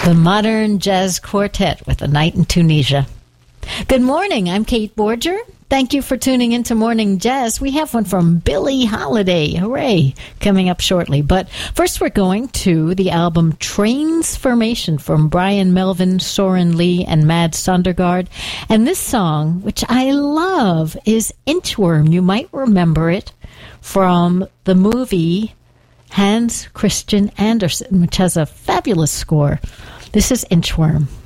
The Modern Jazz Quartet with A Night in Tunisia. Good morning, I'm Kate Borger. Thank you for tuning into Morning Jazz. We have one from Billie Holiday, hooray, coming up shortly. But first we're going to the album Transformation from Brian Melvin, Soren Lee, and Mad Sondergaard. And this song, which I love, is Inchworm. You might remember it from the movie Hans Christian Andersen, which has a fabulous score. This is Inchworm.